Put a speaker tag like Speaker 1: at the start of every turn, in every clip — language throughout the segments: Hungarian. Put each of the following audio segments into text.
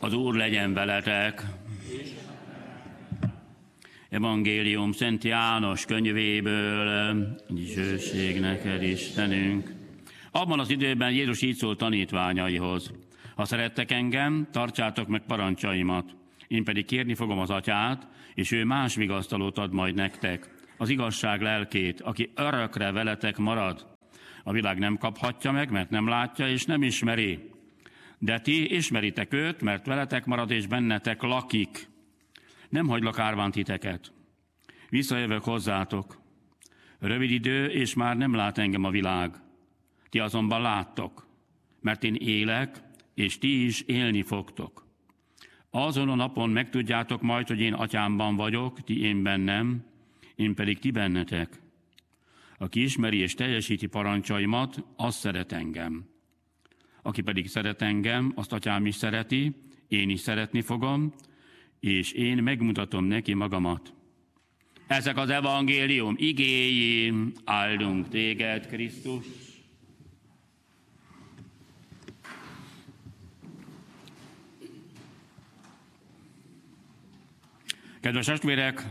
Speaker 1: Az Úr legyen veletek. Evangélium Szent János könyvéből, dicsőség neked, Istenünk. Abban az időben Jézus így szólt tanítványaihoz: ha szerettek engem, tartsátok meg parancsaimat. Én pedig kérni fogom az Atyát, és ő más vigasztalót ad majd nektek, az igazság lelkét, aki örökre veletek marad. A világ nem kaphatja meg, mert nem látja és nem ismeri. De ti ismeritek őt, mert veletek marad és bennetek lakik. Nem hagylak árván titeket. Visszajövök hozzátok. Rövid idő, és már nem lát engem a világ. Ti azonban láttok, mert én élek, és ti is élni fogtok. Azon a napon megtudjátok majd, hogy én Atyámban vagyok, ti én bennem, én pedig ti bennetek. Aki ismeri és teljesíti parancsaimat, az szeret engem. Aki pedig szeret engem, azt Atyám is szereti, én is szeretni fogom, és én megmutatom neki magamat. Ezek az evangélium igéi, áldunk téged, Krisztus. Kedves testvérek,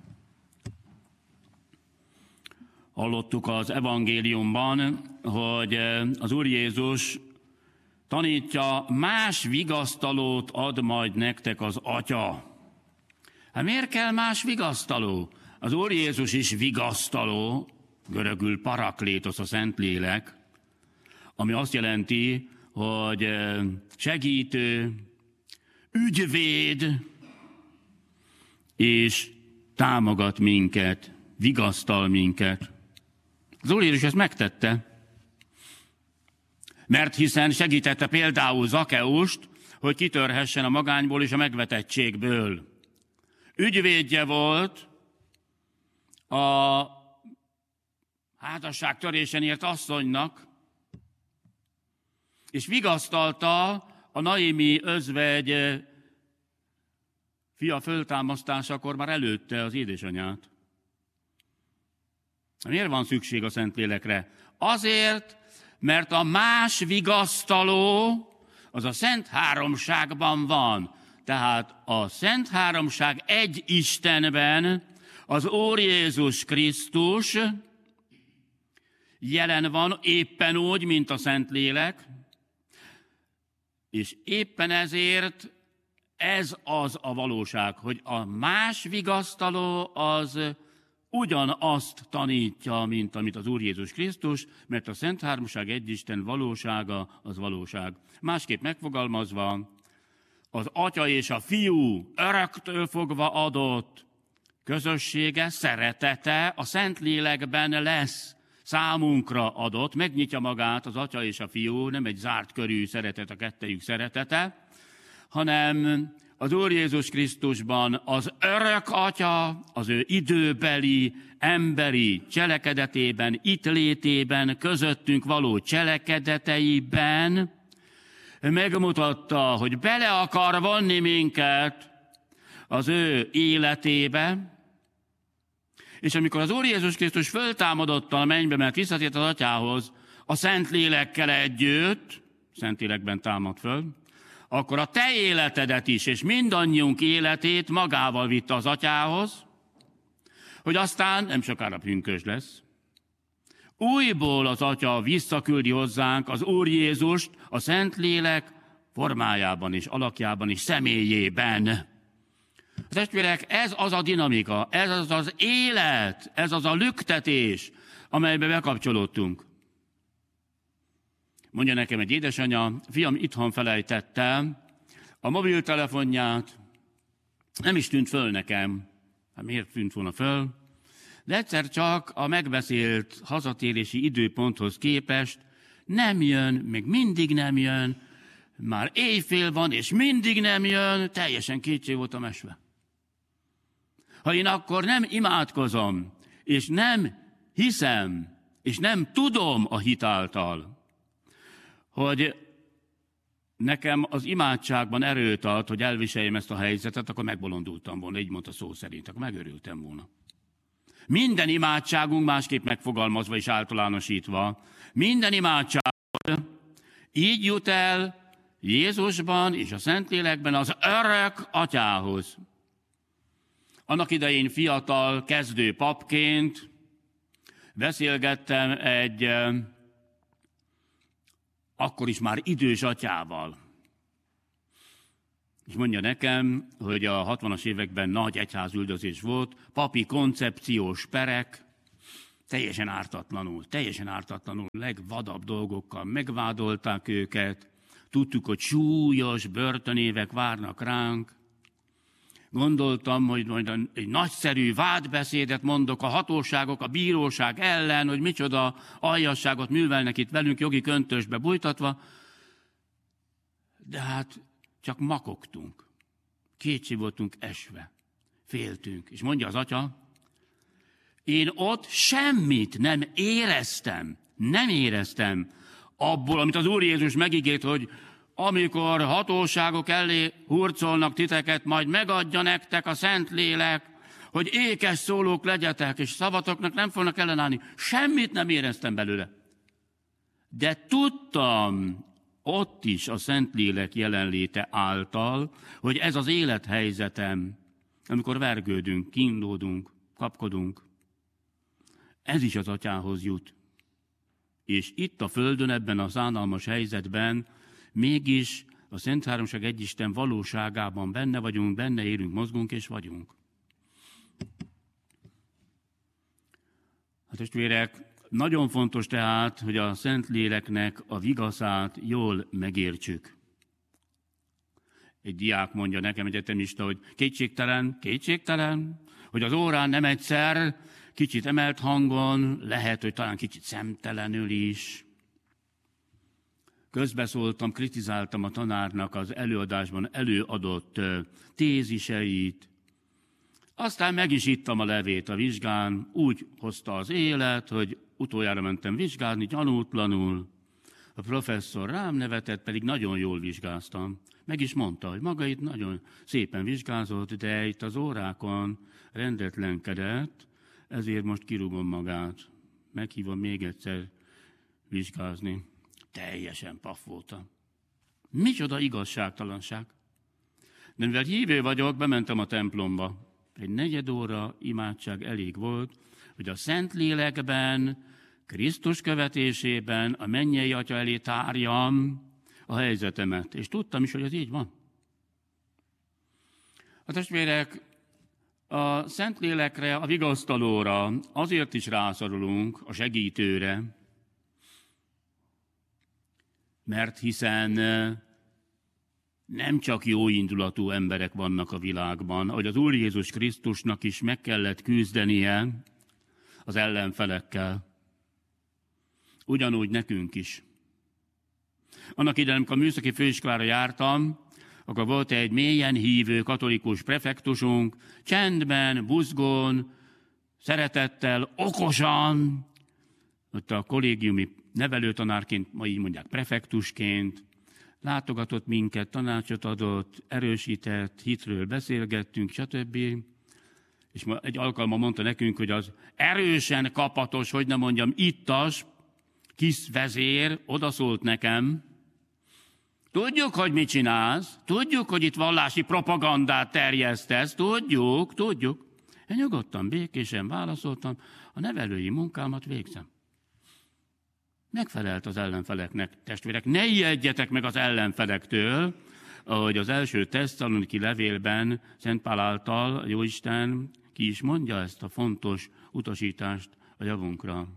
Speaker 1: hallottuk az evangéliumban, hogy az Úr Jézus tanítja, más vigasztalót ad majd nektek az Atya. Hát miért kell más vigasztaló? Az Úr Jézus is vigasztaló, görögül paraklétos a Szentlélek, ami azt jelenti, hogy segítő, ügyvéd, és támogat minket, vigasztal minket. Az Úr Jézus ezt megtette, mert hiszen segítette például Zakeust, hogy kitörhessen a magányból és a megvetettségből. Ügyvédje volt a házasságtörésen ért asszonynak, és vigasztalta a Naimi özvegy fia föltámasztásakor már előtte az édesanyát. Miért van szükség a Szentlélekre? Azért, mert a más vigasztaló az a Szent Háromságban van. Tehát a Szent Háromság egy Istenben, az Úr Jézus Krisztus jelen van éppen úgy, mint a Szentlélek, és éppen ezért ez az a valóság, hogy a más vigasztaló az ugyanazt tanítja, mint amit az Úr Jézus Krisztus, mert a Szent Háromság egy Isten valósága az valóság. Másképp megfogalmazva, az Atya és a Fiú öröktől fogva adott közössége, szeretete a Szentlélekben lesz számunkra adott, megnyitja magát az Atya és a Fiú, nem egy zárt körű szeretet a kettejük szeretete, hanem az Úr Jézus Krisztusban az örök Atya, az ő időbeli, emberi cselekedetében, itt létében, közöttünk való cselekedeteiben megmutatta, hogy bele akar vonni minket az ő életébe, és amikor az Úr Jézus Krisztus föltámadott a mennybe, mert visszatért az Atyához, a Szentlélekkel együtt, Szentlélekben támad föl, akkor a te életedet is, és mindannyiunk életét magával vitte az Atyához, hogy aztán nem sokára pünkösd lesz. Újból az Atya visszaküldi hozzánk az Úr Jézust a Szentlélek formájában és alakjában és személyében. Testvérek, ez az a dinamika, ez az az élet, ez az a lüktetés, amelybe bekapcsolódtunk. Mondja nekem egy édesanyja, fiam itthon felejtette a mobiltelefonját, nem is tűnt föl nekem. Hát miért tűnt volna föl? De egyszer csak a megbeszélt hazatérési időponthoz képest nem jön, még mindig nem jön, már éjfél van, és mindig nem jön, teljesen kétség voltam esve. Ha én akkor nem imádkozom, és nem hiszem, és nem tudom a hit által, hogy nekem az imádságban erőt ad, hogy elviseljem ezt a helyzetet, akkor megbolondultam volna, így mondta szó szerint, akkor megörültem volna. Minden imádságunk másképp megfogalmazva és általánosítva, minden imádságban így jut el Jézusban és a Szentlélekben az örök Atyához. Annak idején fiatal, kezdő papként beszélgettem egy akkor is már idős atyával. És mondja nekem, hogy a 60-as években nagy egyházüldözés volt, papi koncepciós perek, teljesen ártatlanul, legvadabb dolgokkal megvádolták őket. Tudtuk, hogy súlyos börtönévek várnak ránk. Gondoltam, hogy majd egy nagyszerű vádbeszédet mondok a hatóságok, a bíróság ellen, hogy micsoda aljasságot művelnek itt velünk jogi köntösbe bújtatva. De hát csak makogtunk. Kétségbe voltunk esve. Féltünk. És mondja az atya, én ott semmit nem éreztem abból, amit az Úr Jézus megígért, hogy amikor hatóságok elé hurcolnak titeket, majd megadja nektek a Szentlélek, hogy ékes szólók legyetek, és szavatoknak nem fognak ellenállni. Semmit nem éreztem belőle. De tudtam ott is a Szentlélek jelenléte által, hogy ez az élethelyzetem, amikor vergődünk, kínlódunk, kapkodunk, ez is az atyához jut. És itt a földön, ebben a szánalmas helyzetben mégis a Szent Háromság egyisten valóságában benne vagyunk, benne élünk, mozgunk és vagyunk. Hát testvérek, nagyon fontos tehát, hogy a Szentléleknek a vigaszát jól megértsük. Egy diák mondja nekem, egyetemista, hogy kétségtelen, hogy az órán nem egyszer, kicsit emelt hangon, lehet, hogy talán kicsit szemtelenül is. Közbeszóltam, kritizáltam a tanárnak az előadásban előadott téziseit. Aztán meg is ittam a levét a vizsgán, úgy hozta az élet, hogy utoljára mentem vizsgálni, gyanútlanul. A professzor rám nevetett, pedig nagyon jól vizsgáztam. Meg is mondta, hogy maga itt nagyon szépen vizsgázott, de itt az órákon rendetlenkedett, ezért most kirúgom magát. Meghívom még egyszer vizsgázni. Teljesen paf voltam. Micsoda igazságtalanság. De mivel hívő vagyok, bementem a templomba. Egy 4 óra imádság elég volt, hogy a Szentlélekben, Krisztus követésében a mennyei Atya elé tárjam a helyzetemet. És tudtam is, hogy ez így van. A testvérek, a Szentlélekre, a vigasztalóra azért is rászorulunk, a segítőre, mert hiszen nem csak jóindulatú emberek vannak a világban, ahogy az Úr Jézus Krisztusnak is meg kellett küzdenie az ellenfelekkel. Ugyanúgy nekünk is. Annak idején, amikor a műszaki főiskolára jártam, akkor volt egy mélyen hívő katolikus prefektusunk, csendben, buzgón, szeretettel, okosan, ott a kollégiumi nevelőtanárként, ma így mondják prefektusként, látogatott minket, tanácsot adott, erősített, hitről beszélgettünk, stb. És egy alkalommal mondta nekünk, hogy az erősen kapatos, hogy nem mondjam, ittas, kis vezér odaszólt nekem. Tudjuk, hogy mit csinálsz, tudjuk, hogy itt vallási propagandát terjesztesz, tudjuk. Én nyugodtan, békésen válaszoltam, a nevelői munkámat végzem. Megfelelt az ellenfeleknek, testvérek, ne ijedjetek meg az ellenfelektől, ahogy az első Tesszaloniki levélben Szent Pál által a Jóisten ki is mondja ezt a fontos utasítást a javunkra.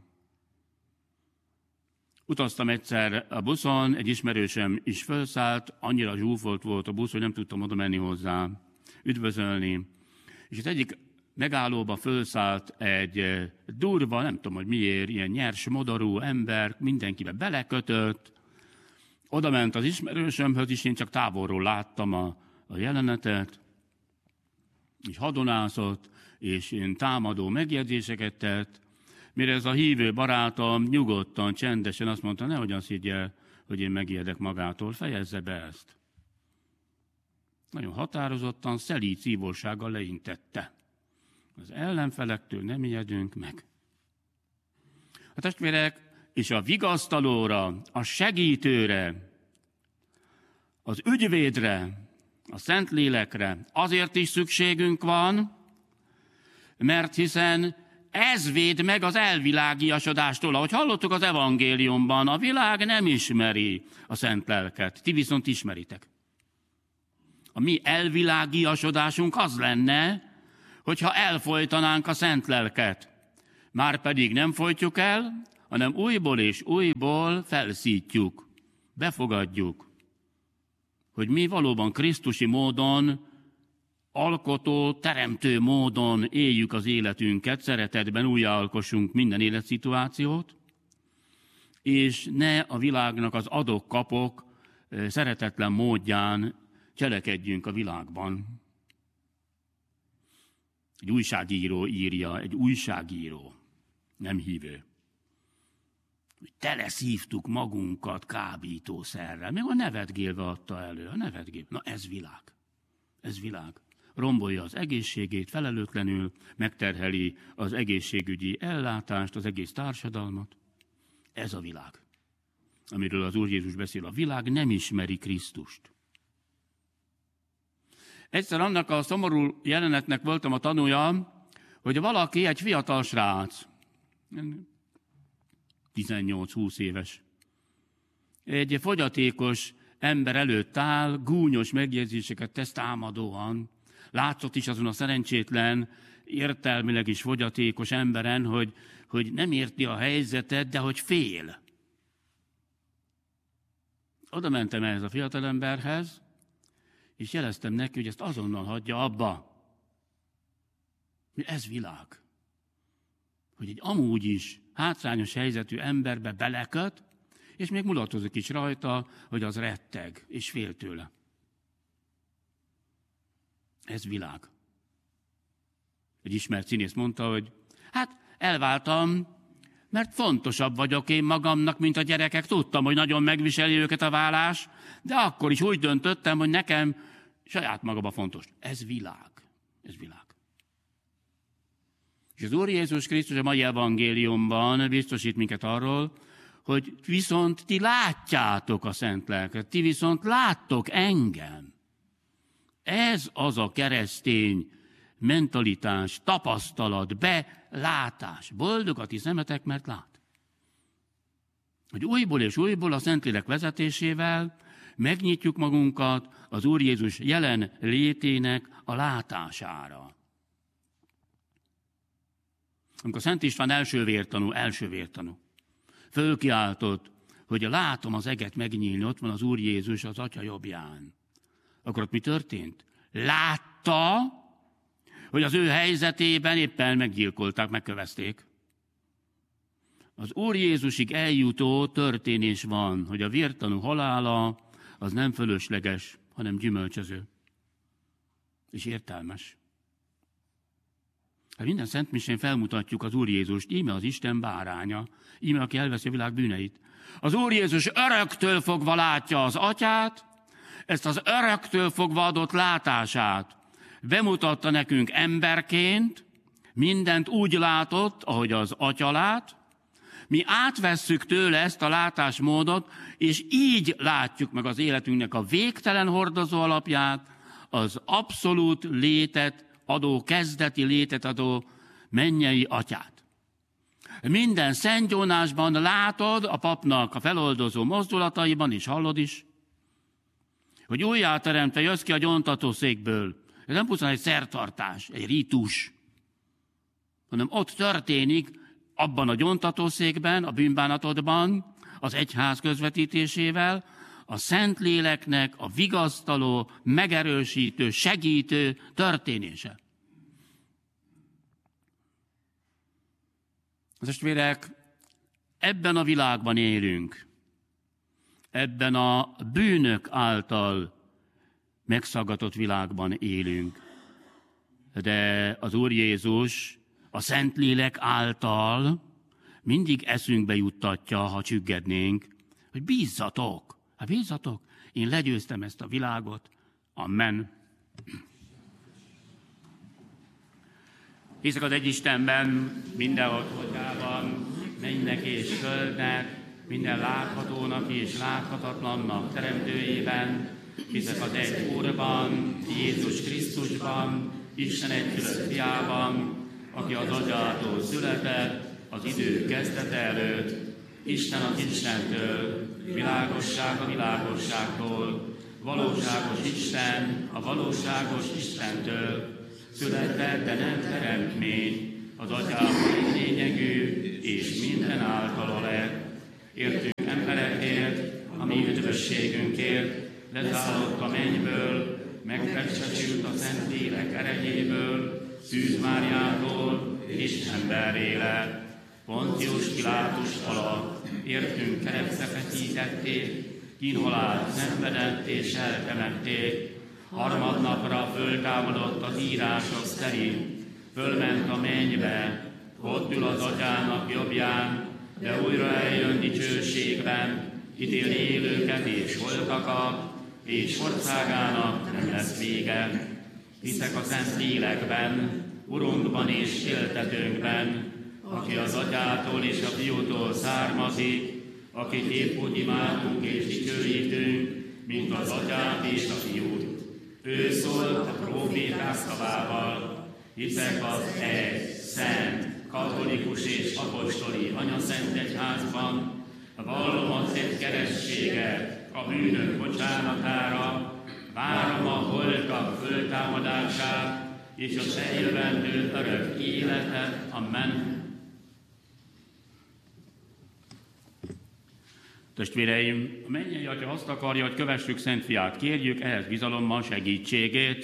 Speaker 1: Utaztam egyszer a buszon, egy ismerősöm is felszállt, annyira zsúfolt volt a busz, hogy nem tudtam oda menni hozzá, üdvözölni. És az egyik megállóba felszállt egy durva, nem tudom, hogy miért, ilyen nyers, modorú ember, mindenkibe belekötött. Oda ment az ismerősömhöz is, én csak távolról láttam a jelenetet, és hadonászott, és én támadó megjegyzéseket tett, mire ez a hívő barátom nyugodtan, csendesen azt mondta, nehogy azt higgye, hogy én megijedek magától, fejezze be ezt. Nagyon határozottan, szelíd szívósággal leintette. Az ellenfelektől nem ijedünk meg. A testvérek, és a vigasztalóra, a segítőre, Az ügyvédre, a Szentlélekre azért is szükségünk van, mert hiszen ez véd meg az elvilágiasodástól. Ahogy hallottuk az evangéliumban, a világ nem ismeri a Szent Lelket, ti viszont ismeritek. A mi elvilágiasodásunk az lenne, hogyha elfojtanánk a Szent Lelket. Márpedig nem folytjuk el, hanem újból és újból felszítjuk, befogadjuk, hogy mi valóban krisztusi módon, alkotó, teremtő módon éljük az életünket, szeretetben újjáalkossunk minden életszituációt, és ne a világnak az adok-kapok szeretetlen módján cselekedjünk a világban. Egy újságíró írja, egy újságíró, nem hívő, hogy teleszívtuk magunkat kábítószerrel. Még a nevetgélve adta elő, a nevetgélve. Na ez világ. Ez világ. Rombolja az egészségét, felelőtlenül megterheli az egészségügyi ellátást, az egész társadalmat. Ez a világ, amiről az Úr Jézus beszél. A világ nem ismeri Krisztust. Egyszer annak a szomorú jelenetnek voltam a tanúja, hogy valaki, egy fiatal srác, 18-20 éves, egy fogyatékos ember előtt áll, gúnyos megjegyzéseket tesz támadóan. Látszott is azon a szerencsétlen, értelmileg is fogyatékos emberen, hogy nem érti a helyzetet, de hogy fél. Oda mentem ehhez a fiatalemberhez, és jeleztem neki, hogy ezt azonnal hagyja abba. Ez világ. Hogy egy amúgy is hátrányos helyzetű emberbe beleköt, és még mulatozik is rajta, hogy az retteg, és fél tőle. Ez világ. Egy ismert színész mondta, hogy hát elváltam, mert fontosabb vagyok én magamnak, mint a gyerekek. Tudtam, hogy nagyon megviseli őket a válás, de akkor is úgy döntöttem, hogy nekem saját magaba fontos. Ez világ. Ez világ. És az Úr Jézus Krisztus a mai evangéliumban biztosít minket arról, hogy viszont ti látjátok a Szent Lelket, ti viszont láttok engem. Ez az a keresztény mentalitás, tapasztalat, belátás. Boldog a ti szemetek, mert lát. Hogy újból és újból a Szentlélek vezetésével megnyitjuk magunkat az Úr Jézus jelen létének a látására. Amikor Szent István első vértanú, fölkiáltott, hogy látom az eget megnyílni, ott van az Úr Jézus az Atya jobbján. Akkor ott mi történt? Látta, hogy az ő helyzetében éppen meggyilkolták, megkövezték. Az Úr Jézusig eljutó történés van, hogy a vértanú halála az nem fölösleges, hanem gyümölcsöző. És értelmes. Hát minden szentmisén felmutatjuk az Úr Jézust, íme az Isten báránya, íme aki elveszi a világ bűneit. Az Úr Jézus öröktől fogva látja az Atyát, ezt az öröktől fogva adott látását bemutatta nekünk emberként, mindent úgy látott, ahogy az Atya lát, mi átvesszük tőle ezt a látásmódot, és így látjuk meg az életünknek a végtelen hordozó alapját, az abszolút létet adó, kezdeti létet adó mennyei Atyát. Minden szentgyónásban látod a papnak a feloldozó mozdulataiban, és hallod is, hogy újjáteremtve jössz ki a gyóntatószékből. Ez nem pusztán egy szertartás, egy rítus, hanem ott történik, abban a gyóntatószékben, a bűnbánatodban, az egyház közvetítésével, a Szentléleknek a vigasztaló, megerősítő, segítő történése. Testvérek, ebben a világban élünk, ebben a bűnök által megszaggatott világban élünk. De az Úr Jézus a Szentlélek által mindig eszünkbe juttatja, ha csüggednénk, hogy bízzatok, bízzatok, én legyőztem ezt a világot. Amen. Hiszek az egy Istenben, mindenhol fogyában, mennek és földnek, minden láthatónak és láthatatlannak teremtőjében, Hiszek az egy Úrban, Jézus Krisztusban, Isten egyszülött fiában, aki az atyától született, az idő kezdete előtt, Isten az Istentől, világosság a világosságtól, valóságos Isten a valóságos Istentől, született, de nem teremtmény, az atyában lényegű, és minden általa lett. Értünk emberekért, a mi üdvösségünkért, leszállott a mennyből, megtestesült a Szentlélek erejéből, Szűz Máriától, és emberré lett. Pontius Pilátus alatt értünk keresztre feszítették, kínhalált szenvedett és eltemették. Harmadnapra föltámadott az írások szerint, fölment a mennybe, ott ül az atyának jobbján, de újra eljön dicsőségben, ítélni élőket és holtakat, és országának nem lesz vége. Hiszek a Szent Lélekben, Urunkban és éltetőnkben, aki az atyától és a fiútól származik, akit épp úgy imádunk és dicsőítünk, mint az atyát és a fiút. Ő szólt a próféták szavával, hiszek az egy, szent, katolikus és apostoli anyaszent egyházban, vallom az egy keresztséget a bűnök bocsánatára, várom a holtak föltámadását, és az eljövendő örök életet. Amen. Testvéreim, a mennyei Atya azt akarja, hogy kövessük Szent Fiát, kérjük ehhez bizalommal segítségét.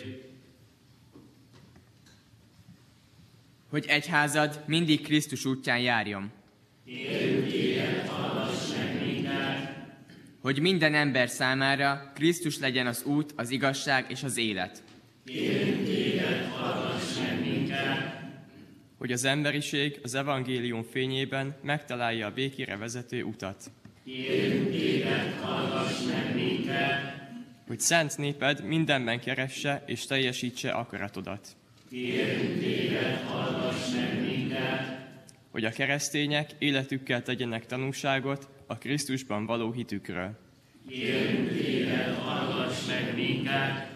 Speaker 2: Hogy egyházad mindig Krisztus útján járjon.
Speaker 1: Kérünk téged, hallgass meg minket.
Speaker 2: Hogy minden ember számára Krisztus legyen az út, az igazság és az élet.
Speaker 1: Kérünk téged, hallgass meg minket.
Speaker 3: Hogy az emberiség az evangélium fényében megtalálja a békére vezető utat.
Speaker 1: Kérünk téged, hallgass meg minket.
Speaker 3: Hogy szent néped mindenben keresse és teljesítse akaratodat.
Speaker 1: Kérünk téged, hallgass meg minket.
Speaker 3: Hogy a keresztények életükkel tegyenek tanúságot a Krisztusban való hitükről.
Speaker 1: Kérünk téged, hallgass meg minket.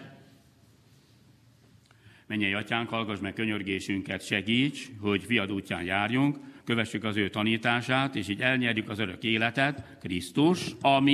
Speaker 1: Mennyei Atyánk, hallgass meg könyörgésünket, segíts, hogy fiad útján járjunk, kövessük az ő tanítását, és így elnyerjük az örök életet, Krisztus, ami